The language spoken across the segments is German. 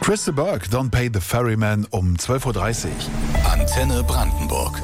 Chris de Burgh, Don't Pay the Ferryman um 12.30 Uhr. Antenne Brandenburg.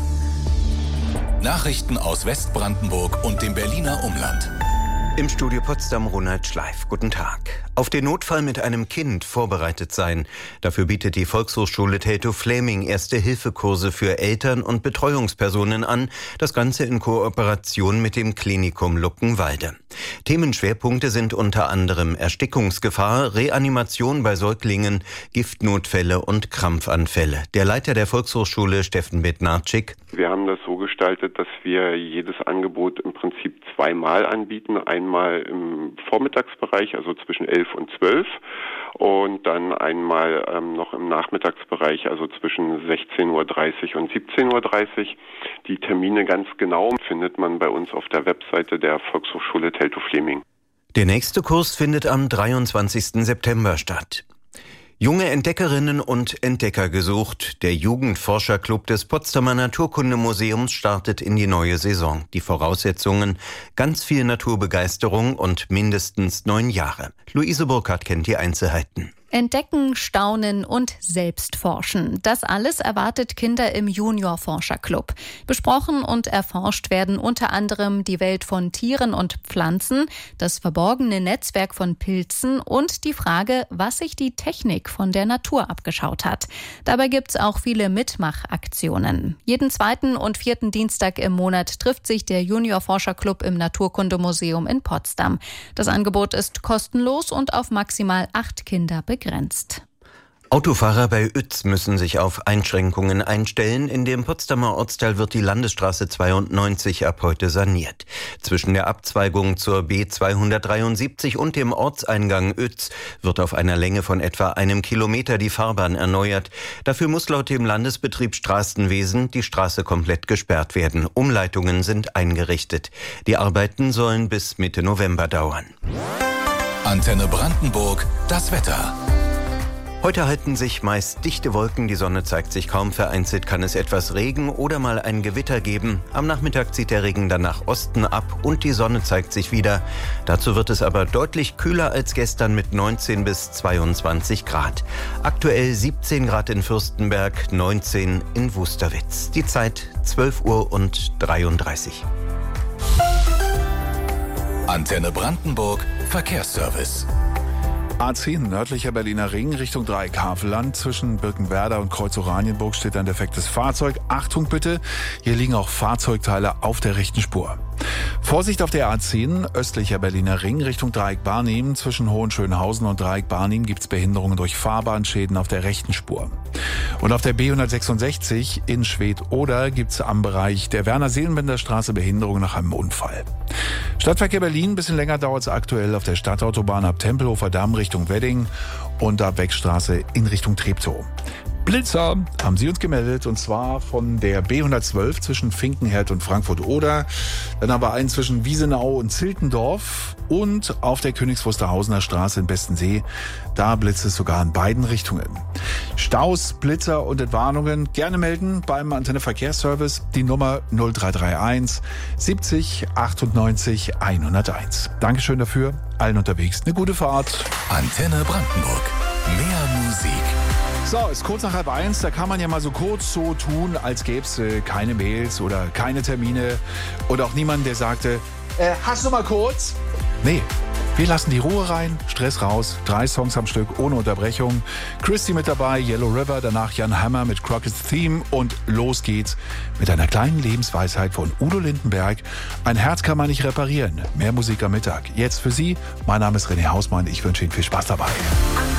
Nachrichten aus Westbrandenburg und dem Berliner Umland. Im Studio Potsdam Ronald Schleif. Guten Tag. Auf den Notfall mit einem Kind vorbereitet sein. Dafür bietet die Volkshochschule Teltow-Fläming Erste-Hilfe-Kurse für Eltern und Betreuungspersonen an. Das Ganze in Kooperation mit dem Klinikum Luckenwalde. Themenschwerpunkte sind unter anderem Erstickungsgefahr, Reanimation bei Säuglingen, Giftnotfälle und Krampfanfälle. Der Leiter der Volkshochschule, Steffen Bednarczyk: Wir haben das so gestaltet, dass wir jedes Angebot im Prinzip zweimal anbieten. Einmal im Vormittagsbereich, also zwischen 11 und 12, und dann einmal noch im Nachmittagsbereich, also zwischen 16.30 Uhr und 17.30 Uhr. Die Termine ganz genau findet man bei uns auf der Webseite der Volkshochschule Teltow-Fläming. Der nächste Kurs findet am 23. September statt. Junge Entdeckerinnen und Entdecker gesucht. Der Jugendforscherclub des Potsdamer Naturkundemuseums startet in die neue Saison. Die Voraussetzungen: ganz viel Naturbegeisterung und mindestens 9 Jahre. Luise Burkhardt kennt die Einzelheiten. Entdecken, staunen und selbst forschen. Das alles erwartet Kinder im Junior-Forscher-Club. Besprochen und erforscht werden unter anderem die Welt von Tieren und Pflanzen, das verborgene Netzwerk von Pilzen und die Frage, was sich die Technik von der Natur abgeschaut hat. Dabei gibt's auch viele Mitmachaktionen. Jeden 2. und 4. Dienstag im Monat trifft sich der Junior-Forscher-Club im Naturkundemuseum in Potsdam. Das Angebot ist kostenlos und auf maximal 8 Kinder begrenzt. Autofahrer bei Uetz müssen sich auf Einschränkungen einstellen. In dem Potsdamer Ortsteil wird die Landesstraße 92 ab heute saniert. Zwischen der Abzweigung zur B273 und dem Ortseingang Uetz wird auf einer Länge von etwa 1 Kilometer die Fahrbahn erneuert. Dafür muss laut dem Landesbetrieb Straßenwesen die Straße komplett gesperrt werden. Umleitungen sind eingerichtet. Die Arbeiten sollen bis Mitte November dauern. Antenne Brandenburg, das Wetter. Heute halten sich meist dichte Wolken, die Sonne zeigt sich kaum, vereinzelt kann es etwas Regen oder mal ein Gewitter geben. Am Nachmittag zieht der Regen dann nach Osten ab und die Sonne zeigt sich wieder. Dazu wird es aber deutlich kühler als gestern mit 19 bis 22 Grad. Aktuell 17 Grad in Fürstenberg, 19 in Wusterwitz. Die Zeit 12:33 Uhr. Antenne Brandenburg, Verkehrsservice. A10 nördlicher Berliner Ring Richtung Dreieck Havelland. Zwischen Birkenwerder und Kreuz Oranienburg steht ein defektes Fahrzeug. Achtung bitte, hier liegen auch Fahrzeugteile auf der rechten Spur. Vorsicht auf der A10 östlicher Berliner Ring Richtung Dreieck Barnim. Zwischen Hohenschönhausen und Dreieck Barnim gibt es Behinderungen durch Fahrbahnschäden auf der rechten Spur. Und auf der B166 in Schwedt-Oder gibt es am Bereich der Werner-Seelenbender-Straße Behinderungen nach einem Unfall. Stadtverkehr Berlin, ein bisschen länger dauert es aktuell auf der Stadtautobahn ab Tempelhofer Damm Richtung Wedding und ab Wegstraße in Richtung Treptow. Blitzer haben Sie uns gemeldet, und zwar von der B112 zwischen Finkenherd und Frankfurt-Oder, dann aber einen zwischen Wiesenau und Ziltendorf und auf der Königs Wusterhausener Straße in Bestensee. Da blitzt es sogar in beiden Richtungen. Staus, Blitzer und Entwarnungen gerne melden beim Antenne Verkehrsservice, die Nummer 0331 70 98 101. Dankeschön dafür, allen unterwegs eine gute Fahrt. Antenne Brandenburg, mehr Musik. So, ist kurz nach 12:30, da kann man ja mal so kurz so tun, als gäbe es keine Mails oder keine Termine und auch niemanden, der sagte, hast du mal kurz? Nee, wir lassen die Ruhe rein, Stress raus, 3 Songs am Stück ohne Unterbrechung. Christy mit dabei, Yellow River, danach Jan Hammer mit Crockett's Theme und los geht's mit einer kleinen Lebensweisheit von Udo Lindenberg. Ein Herz kann man nicht reparieren. Mehr Musik am Mittag. Jetzt für Sie, mein Name ist René Hausmann, ich wünsche Ihnen viel Spaß dabei.